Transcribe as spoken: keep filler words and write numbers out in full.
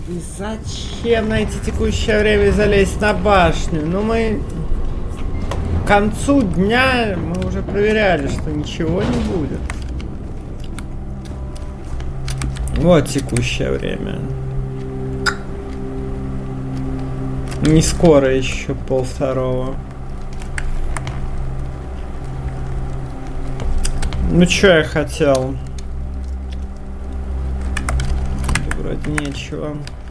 И зачем найти текущее время залезть на башню? Ну мы... К концу дня мы уже проверяли, что ничего не будет. Вот текущее время. Не скоро еще полвторого. Ну чё я хотел? Вроде нечего.